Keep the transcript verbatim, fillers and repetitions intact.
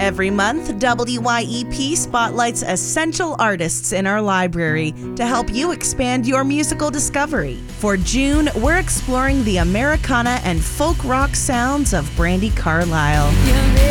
Every month, W Y E P spotlights essential artists in our library to help you expand your musical discovery. For June, we're exploring the Americana and folk rock sounds of Brandi Carlile.